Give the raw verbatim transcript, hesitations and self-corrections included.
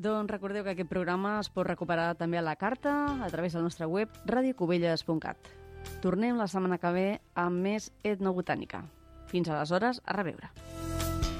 Doncs recordeu que aquest programa es pot recuperar també a la carta a través del nostre web radio cubelles punt cat. Tornem la setmana que ve amb més etnobotànica. Fins aleshores, a reveure.